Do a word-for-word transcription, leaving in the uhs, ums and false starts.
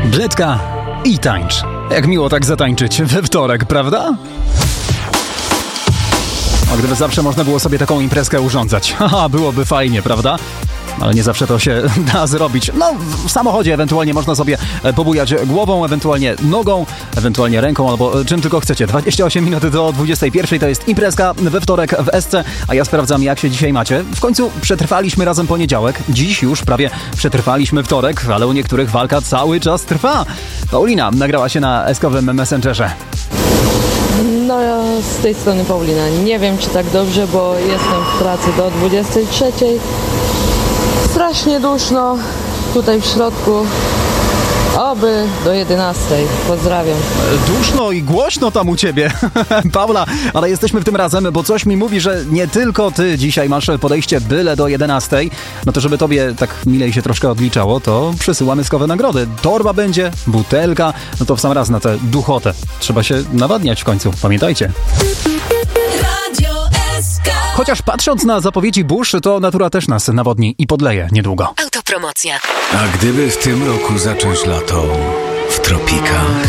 Bledka i tańcz. Jak miło tak zatańczyć we wtorek, prawda? A gdyby zawsze można było sobie taką imprezkę urządzać. Haha, byłoby fajnie, prawda? Ale nie zawsze to się da zrobić. No, w samochodzie ewentualnie można sobie pobujać głową, ewentualnie nogą, ewentualnie ręką albo czym tylko chcecie. dwadzieścia osiem minut do dwudziestej pierwszej to jest imprezka we wtorek w S C, a ja sprawdzam, jak się dzisiaj macie. W końcu przetrwaliśmy razem poniedziałek. Dziś już prawie przetrwaliśmy wtorek, ale u niektórych walka cały czas trwa. Paulina nagrała się na eskowym Messengerze. No ja z tej strony Paulina. Nie wiem, czy tak dobrze, bo jestem w pracy do dwudziestej trzeciej. Strasznie duszno tutaj w środku. Oby do jedenastej. Pozdrawiam. Duszno i głośno tam u ciebie, Paula, ale jesteśmy w tym razem, bo coś mi mówi, że nie tylko ty dzisiaj masz podejście byle do jedenastej. No to żeby tobie tak milej się troszkę odliczało, to przesyłamy skowe nagrody. Torba będzie, butelka, no to w sam raz na tę duchotę. Trzeba się nawadniać w końcu, pamiętajcie. Chociaż patrząc na zapowiedzi burz, to natura też nas nawodni i podleje niedługo. Autopromocja. A gdyby w tym roku zacząć lato w tropikach?